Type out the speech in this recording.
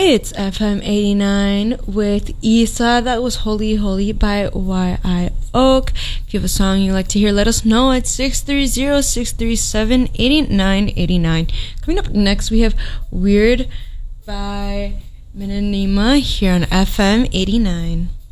It's FM 89 with Isa. That was Holy Holy by Y.I. Oak. If you have a song you'd like to hear, let us know at 630-637-8989. Coming up next, we have Weird by Minanima here on FM 89.